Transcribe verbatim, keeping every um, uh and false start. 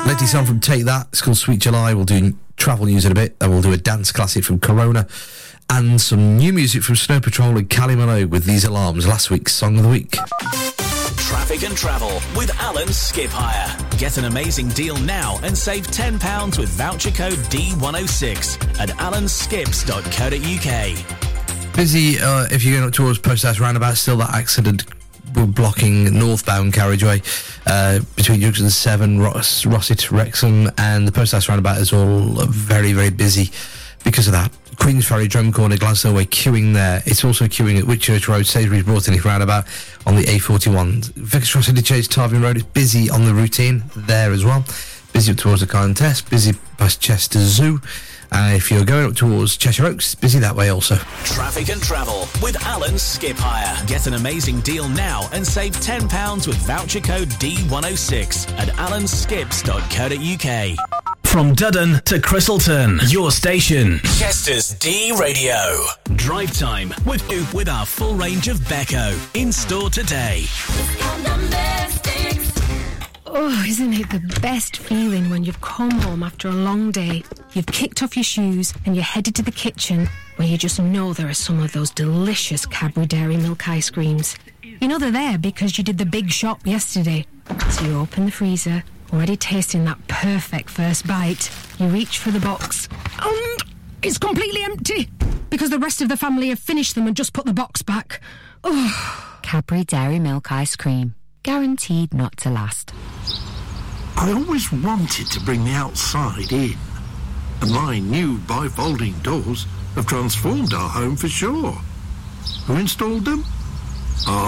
Latest song from Take That. It's called Sweet July. We'll do travel news in a bit, and we'll do a dance classic from Corona, and some new music from Snow Patrol and Cali Minogue with These Alarms, last week's Song of the Week. Traffic and Travel with Alan Skip Hire. Get an amazing deal now and save ten pounds with voucher code D one oh six at alan skips dot co dot uk. Busy uh, if you're going up towards Post House Roundabout. Still that accident blocking northbound carriageway uh, between Junction seven, Ross, Rossett, Wrexham, and the Post House Roundabout is all very, very busy because of that. Queensferry, Drum Corner, Glasgow Way, queuing there. It's also queuing at Whitchurch Road, Sainsbury's Broughton Roundabout on the A forty-one. Vicarage Cross Interchange, Tarvin Road is busy on the routine there as well. Busy up towards the Carlton Test, busy past Chester Zoo. And uh, if you're going up towards Cheshire Oaks, busy that way also. Traffic and Travel with Alan Skip Hire. Get an amazing deal now and save ten pounds with voucher code D one oh six at alan skips dot co dot uk. From Dudden to Christleton, your station, Chester's D Radio. Drive time with with our full range of Beko in store today. Oh, isn't it the best feeling when you've come home after a long day, you've kicked off your shoes and you're headed to the kitchen where you just know there are some of those delicious Cadbury Dairy Milk ice creams. You know they're there because you did the big shop yesterday. So you open the freezer, already tasting that perfect first bite. You reach for the box. Um, it's completely empty because the rest of the family have finished them and just put the box back. Oh. Cadbury Dairy Milk ice cream. Guaranteed not to last. I always wanted to bring the outside in, and my new bifolding doors have transformed our home for sure. Who installed them? Our